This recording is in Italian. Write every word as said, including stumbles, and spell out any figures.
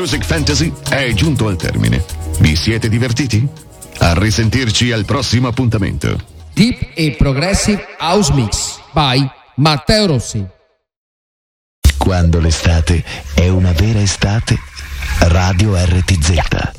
Music Fantasy è giunto al termine. Vi siete divertiti? A risentirci al prossimo appuntamento. Deep e Progressive House Mix by Matteo Rossi. Quando l'estate è una vera estate, Radio R T Z